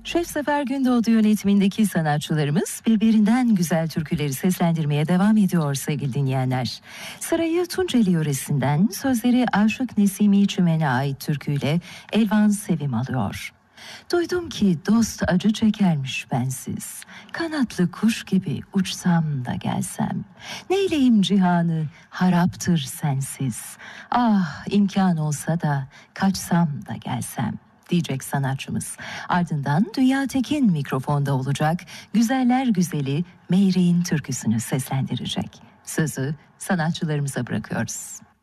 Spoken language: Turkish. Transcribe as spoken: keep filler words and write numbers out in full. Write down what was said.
Şef Zafer Gündoğdu yönetimindeki sanatçılarımız birbirinden güzel türküleri seslendirmeye devam ediyor sevgili dinleyenler. Sırayı Tunceli yöresinden sözleri Aşık Nesimi Çimen'e ait türküyle Elvan Sevim alıyor. Duydum ki dost acı çekermiş bensiz. Kanatlı kuş gibi uçsam da gelsem. Neyleyim cihanı haraptır sensiz. Ah imkan olsa da kaçsam da gelsem diyecek sanatçımız. Ardından Dünya Tekin mikrofonda olacak. Güzeller güzeli Meyreğin türküsünü seslendirecek. Sözü sanatçılarımıza bırakıyoruz.